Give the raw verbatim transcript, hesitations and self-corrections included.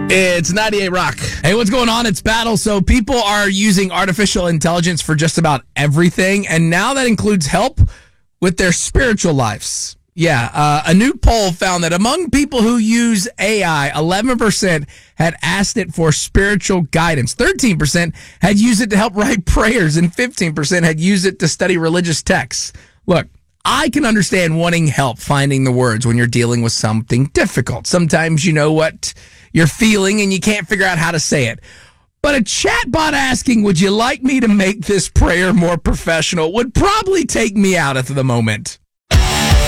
It's ninety-eight Rock. Hey, what's going on? It's Battle. So people are using artificial intelligence for just about everything, and now that includes help with their spiritual lives. Yeah, uh, a new poll found that among people who use A I, eleven percent had asked it for spiritual guidance. thirteen percent had used it to help write prayers, and fifteen percent had used it to study religious texts. Look, I can understand wanting help finding the words when you're dealing with something difficult. Sometimes you know what you're feeling and you can't figure out how to say it. But a chatbot asking, would you like me to make this prayer more professional, would probably take me out at the moment.